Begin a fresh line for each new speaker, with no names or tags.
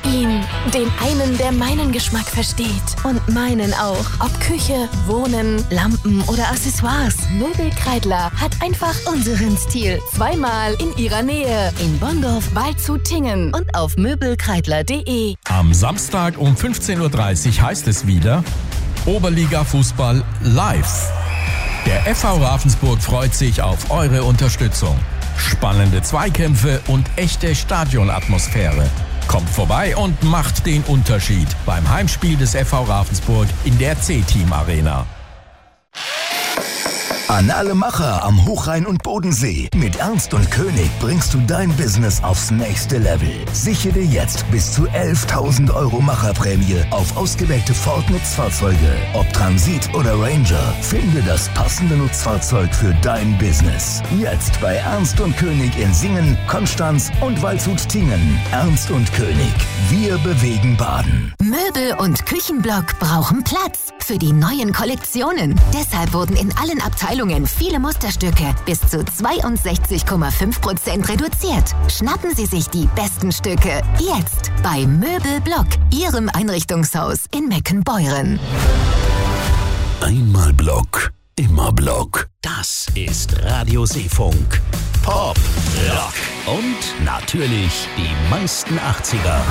Ihn, den einen, der meinen Geschmack versteht. Und meinen auch. Ob Küche, Wohnen, Lampen oder Accessoires. Möbelkreidler hat einfach unseren Stil. Zweimal in ihrer Nähe. In Bonndorf, Waldshut, Tingen und auf möbelkreidler.de.
Am Samstag um 15.30 Uhr heißt es wieder Oberliga-Fußball live. Der FV Ravensburg freut sich auf eure Unterstützung. Spannende Zweikämpfe und echte Stadionatmosphäre. Kommt vorbei und macht den Unterschied beim Heimspiel des FV Ravensburg in der C-Team Arena.
An alle Macher am Hochrhein und Bodensee. Mit Ernst und König bringst du dein Business aufs nächste Level. Sichere jetzt bis zu 11.000 € Macherprämie auf ausgewählte Ford-Nutzfahrzeuge. Ob Transit oder Ranger, finde das passende Nutzfahrzeug für dein Business. Jetzt bei Ernst und König in Singen, Konstanz und Waldshut-Tingen. Ernst und König. Wir bewegen Baden.
Möbel- und Küchenblock brauchen Platz für die neuen Kollektionen. Deshalb wurden in allen Abteilungen viele Musterstücke bis zu 62,5% reduziert. Schnappen Sie sich die besten Stücke jetzt bei Möbelblock, Ihrem Einrichtungshaus in Meckenbeuren.
Einmal Block, immer Block.
Das ist Radio Seefunk. Pop, Rock und natürlich die meisten 80er.